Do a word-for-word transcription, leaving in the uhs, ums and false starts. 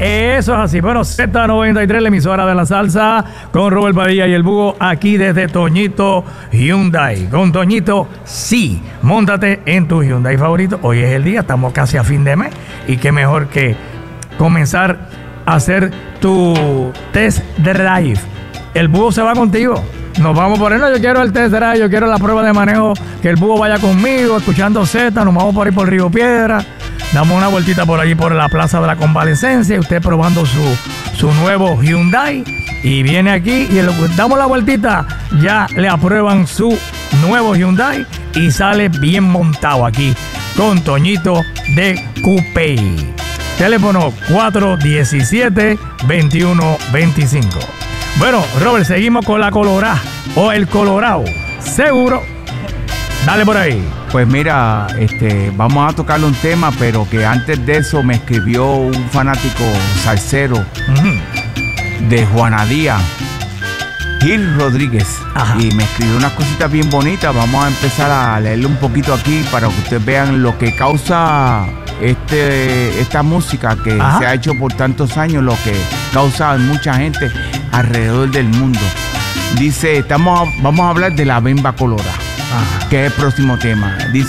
Eso es así. Bueno, Z noventa y tres, la emisora de la salsa, con Robert Padilla y el Búho, aquí desde Toñito Hyundai. Con Toñito, sí, móntate en tu Hyundai favorito. Hoy es el día, estamos casi a fin de mes. Y qué mejor que comenzar a hacer tu test drive. El Búho se va contigo. Nos vamos por ahí. No, yo quiero el test drive, yo quiero la prueba de manejo, que el Búho vaya conmigo, escuchando Z. Nos vamos por ahí por Río Piedra. Damos una vueltita por allí por la Plaza de la Convalescencia. Usted probando su, su nuevo Hyundai. Y viene aquí y el, damos la vueltita. Ya le aprueban su nuevo Hyundai. Y sale bien montado aquí con Toñito de Coupey. Teléfono cuatro uno siete, dos uno dos cinco. Bueno, Robert, seguimos con la Colorá o el Colorado. Seguro. Dale por ahí. Pues mira, este, vamos a tocarle un tema, pero que antes de eso me escribió un fanático salsero uh-huh. de Juana Díaz, Gil Rodríguez. Ajá. Y me escribió unas cositas bien bonitas. Vamos a empezar a leerle un poquito aquí para que ustedes vean lo que causa este, esta música que Ajá. se ha hecho por tantos años, lo que causa en mucha gente alrededor del mundo. Dice, estamos, vamos a hablar de la bemba colora. Ajá. Que es el próximo tema. Dice